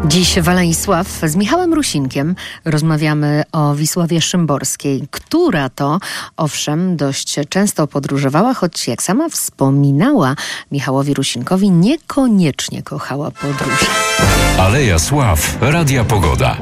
Dziś Waleńsław z Michałem Rusinkiem rozmawiamy o Wisławie Szymborskiej, która to, owszem, dość często podróżowała, choć jak sama wspominała Michałowi Rusinkowi, niekoniecznie kochała podróże. Aleja Sław, Radia Pogoda.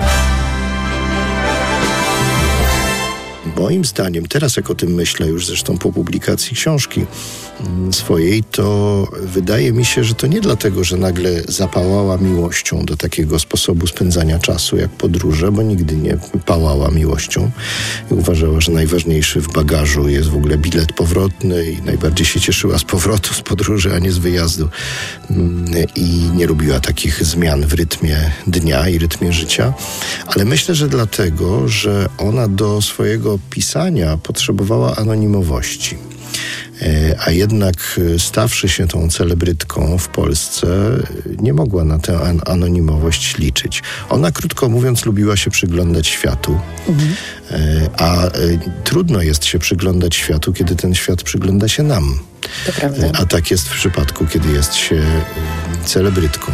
Moim zdaniem, teraz jak o tym myślę, już zresztą po publikacji książki swojej, to wydaje mi się, że to nie dlatego, że nagle zapałała miłością do takiego sposobu spędzania czasu jak podróże, bo nigdy nie pałała miłością i uważała, że najważniejszy w bagażu jest w ogóle bilet powrotny i najbardziej się cieszyła z powrotu z podróży, a nie z wyjazdu. I nie lubiła takich zmian w rytmie dnia i rytmie życia. Ale myślę, że dlatego, że ona do swojego pisania potrzebowała anonimowości. A jednak stawszy się tą celebrytką w Polsce, nie mogła na tę anonimowość liczyć. Ona, krótko mówiąc, lubiła się przyglądać światu, a trudno jest się przyglądać światu, kiedy ten świat przygląda się nam. To prawda. A tak jest w przypadku, kiedy jest się celebrytką.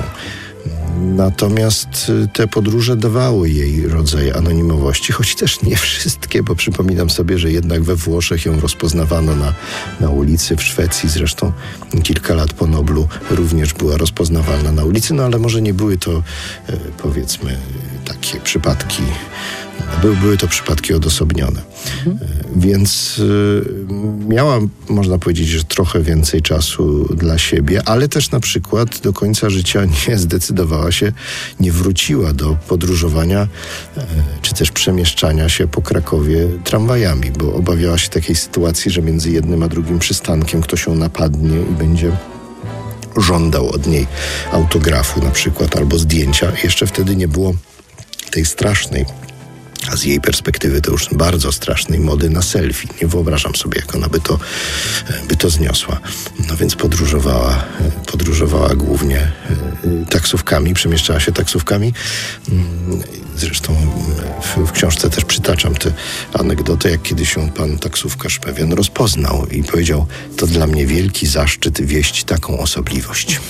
Natomiast te podróże dawały jej rodzaj anonimowości, choć też nie wszystkie, bo przypominam sobie, że jednak we Włoszech ją rozpoznawano na ulicy, w Szwecji zresztą kilka lat po Noblu również była rozpoznawalna na ulicy, no ale może nie były to powiedzmy takie przypadki, były to przypadki odosobnione. Więc miała, można powiedzieć, że trochę więcej czasu dla siebie, ale też na przykład do końca życia nie zdecydowała się, nie wróciła do podróżowania czy też przemieszczania się po Krakowie tramwajami, bo obawiała się takiej sytuacji, że między jednym a drugim przystankiem ktoś ją napadnie i będzie żądał od niej autografu na przykład albo zdjęcia. Jeszcze wtedy nie było tej strasznej, a z jej perspektywy to już bardzo strasznej mody na selfie. Nie wyobrażam sobie, jak ona by to zniosła. No więc podróżowała głównie taksówkami, przemieszczała się taksówkami. Zresztą w książce też przytaczam tę anegdotę, jak kiedyś się pan taksówkarz pewien rozpoznał i powiedział: to dla mnie wielki zaszczyt wieść taką osobliwość.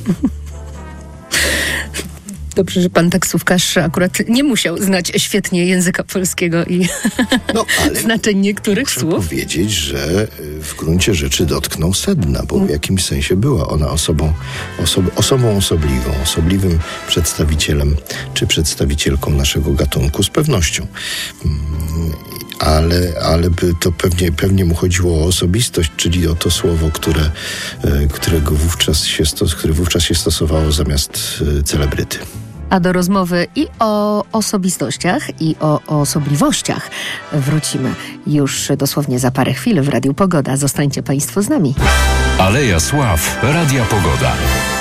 Dobrze, że pan taksówkarz akurat nie musiał znać świetnie języka polskiego i znaczeń niektórych muszę słów. Powiedzieć, że w gruncie rzeczy dotknął sedna, bo w jakimś sensie była ona osobą osobliwą, osobliwym przedstawicielem czy przedstawicielką naszego gatunku z pewnością. Ale to pewnie mu chodziło o osobistość, czyli o to słowo, które wówczas się stosowało zamiast celebryty. A do rozmowy i o osobistościach, i o osobliwościach wrócimy już dosłownie za parę chwil w Radiu Pogoda. Zostańcie państwo z nami. Aleja Sław, Radia Pogoda.